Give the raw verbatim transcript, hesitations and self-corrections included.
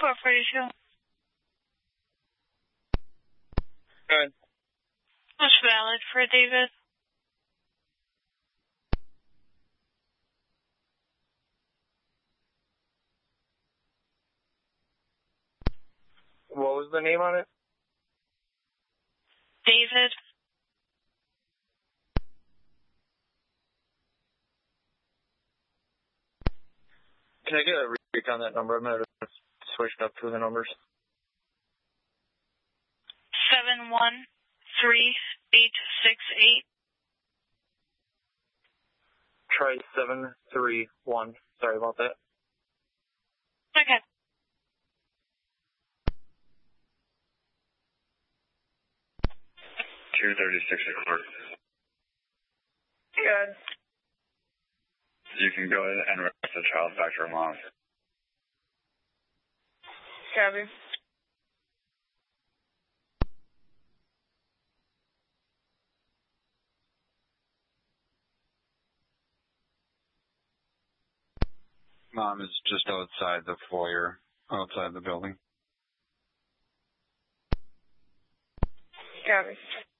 four forty-two. Good. What's valid for David? What was the name on it? David. Can I get a repeat on that number? I'm going to switch up two of the numbers. Seven one three eight six eight. Try seven three one. Sorry about that. Okay. two thirty-six o'clock. Good. You can go ahead and rest the child back to her mom. Copy. Mom is just outside the foyer, outside the building. Copy.